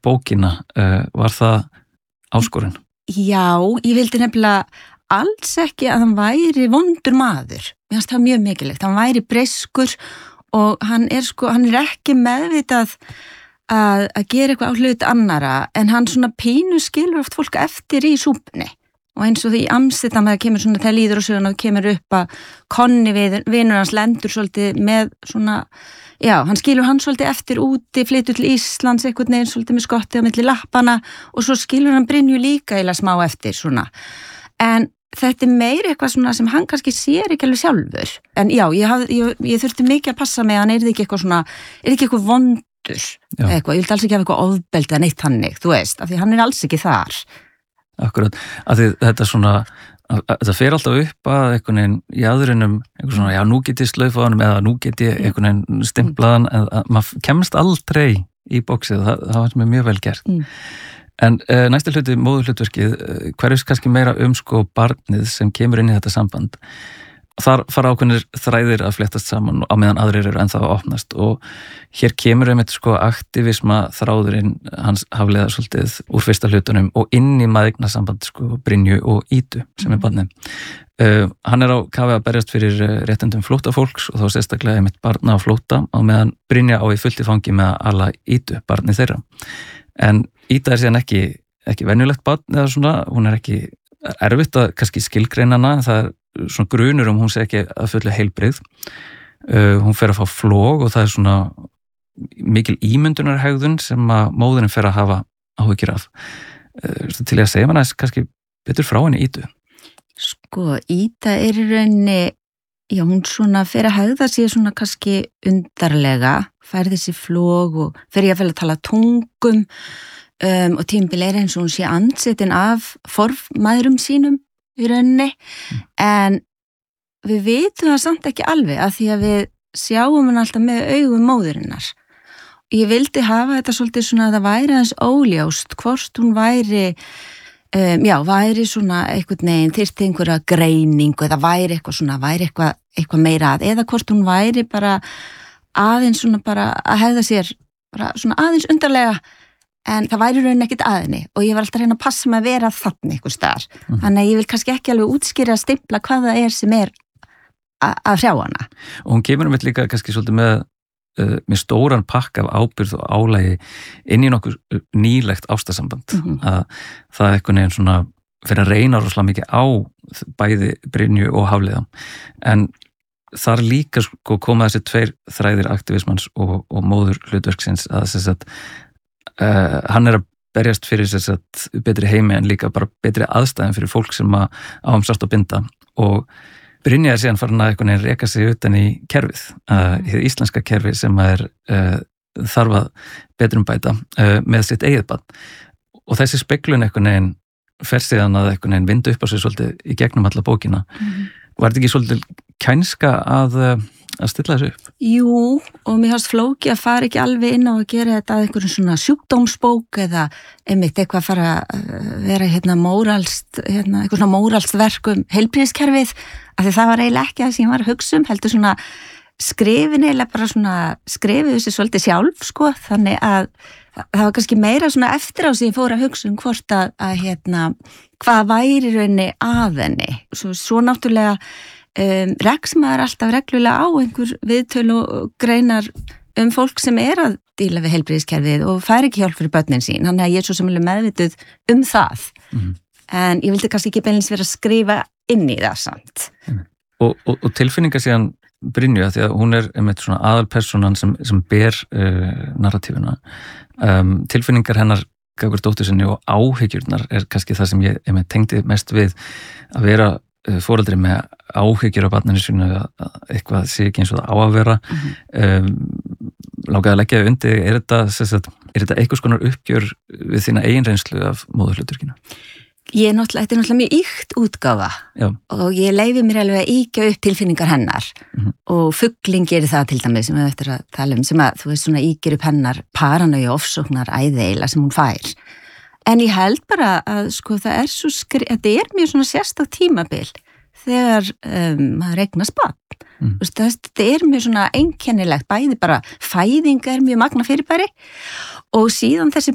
bókina, var það áskorun? Já, ég vildi nefnilega alls ekki að hann væri vondur maður. Mér finnst það mjög mikilvægt. Hann væri breyskur og hann er ekki meðvitað að gera eitthvað á hlut annara, en hann svona pínu skilur oft fólk eftir í súpunni. Og eins og því í Amsterdam það kemur svona, það líður á söguna og kemur upp að Konni vinur hans lendur svolítið með svona, já, hann skilur hann svolítið eftir úti, flytur til Íslands einhvern veginn svolítið með skottið á milli lappana og svo skilur hann Brynju líka eiginlega smá eftir svona. En þetta meiri eitthvað svona sem hann kannski sér ekki alveg sjálfur. En já, ég þurfti mikið að passa með að hann ekki eitthvað svona, ekki eitthvað vondur eitthvað, ég vildi alls ekki hafa eitthvað ofbeldi að neitt hannig, þú veist, af því hann alls ekki þar. Akkurat, af því þetta svona, þetta fer alltaf upp að einhvern veginn í aðrinum, einhvern svona, já, nú get ég slaufa á hann eða nú get ég einhvern veginn stimplaðan, en maður kemst aldrei í bóksið, það var mér mjög vel gert. En næsta hluti, móðurhlutverkið, hverjus kannski meira sko barnið sem kemur inn í þetta samband. Þar fara ákveðnir þræðir að fléttast saman á meðan aðrir eru ennþá að opnast og hér kemur einmitt sko aktivisma þráðurinn hans Hafliða svolítið úr fyrsta hlutunum og inn í maðignarsamband sko Brynju og Ídu sem barnið. Hann á kafi að berjast fyrir réttindum flóttafólks og þá sérstaklega einmitt barna á flótta á meðan Brynja á í fullt í fangi með að ala Ídu, barnið þeirra. En Ída síðan ekki venjulegt barn eða svona, hún ekki erfitt að kannski skilgreina hana, það svona grunur hún sé ekki að fullu heilbrigð. Hún fer að fá flog og það svona mikil ímyndunarhegðun sem að móðurinn fer að hafa áhyggjur af. Til að segja manna kannski betur frá henni Ídu. Sko, Ída í rauninni, já, hún svona fer að hegða sig svona kannski undarlega, fær þessi flog og fer ég að tala tungum og tímabil eins og hún sé andsetin af formæðrum sínum í rauninni, en við vitum það samt ekki alveg að því að við sjáum hann alltaf með augum móðurinnar. Ég vildi hafa þetta svolítið svona að það væri aðeins óljóst hvort hún væri væri svona einhvern veginn þyrfti einhverja greiningu eða væri eitthvað meira að, eða hvort hún væri bara aðeins svona bara að hegða sér bara svona aðeins undarlega, en það væri raunin ekkert að henni og ég var alltaf að reyna að passa mig að vera þannig einhver staðar. Þannig að ég vil kannski ekki alveg útskýra að stimpla hvað það er sem er að hrjá hana. Og hún kemur með líka kannski svolítið með stóran pakk af ábyrgð og álægi inn í nokkuð nýlegt ástarsamband. Að það einhvern veginn svona fyrir að reyna rosalega mikið á bæði Brynju og Hafliða. En þar líka sko koma þessi tveir þræðir aktivismans og móður hlutverksins að þess að hann að berjast fyrir þess að betri heimi en líka bara betri aðstæðum fyrir fólk sem á sárt að binda og Brynja síðan farin að einhvern veginn reka sig utan í kerfið, hið íslenska kerfi sem þarf að betrumbæta með sitt eigið barn og þessi speglun einhvern veginn fer síðan að einhvern veginn vinda upp á sig svolítið í gegnum alla bókina. Var þetta ekki svolítið kænska að stilla þessu upp? Jú, og mér fannst flóki að fara ekki alveg inn á að gera þetta að einhverjum svona sjúkdómsbók eða einmitt eitthvað að fara að vera eitthvað svona móralst verk heilbrigðiskerfið, af því það var eiginlega ekki það sem ég var að hugsa heldur svona skrifin eiginlega bara svona skrifið þessi svolítið sjálf sko, þannig að það var kannski meira svona eftir á sem ég fór að hugsa hvort að hvað væri rauninni að henni. Svo náttúrulega rekst maður alltaf reglulega á einhver viðtöl og greinar fólk sem er að díla við heilbrigðiskerfið og fær ekki hjálp fyrir börnin sín, þannig að ég er svo sem meðvituð það. En ég vildi kannski ekki beinlínis vera að skrifa inn í það samt. Og tilfinningar síðan Brynju, því að hún er einmitt svona aðalpersonan sem ber narratífuna. Tilfinningar hennar gagnvart dóttur sinni og áhyggjurnar er kannski það sem ég tengdi mest við að vera foreldri með áhyggjur á barninu sínu að eitthvað sé ekki eins og það á að vera. Langaði að leggja undir, er þetta einhvers konar uppgjör við þína eigin reynslu af móðurhlutverkinu? Þetta er náttúrulega mjög ýkt útgáfa. Já. Og ég leyfi mér alveg að ýkja upp tilfinningar hennar og fugling gerir það til dæmis sem við eftir að tala sem að þú veist svona ýkir upp hennar paranauja ofsóknar æðeila sem hún fær. En ég held bara að sko það er svo þetta er mjög svona sérstakt tímabil þegar maður eignast barn. Þetta er mjög svona einkennilegt, bæði bara fæðing er mjög magna fyrirbæri og síðan þessi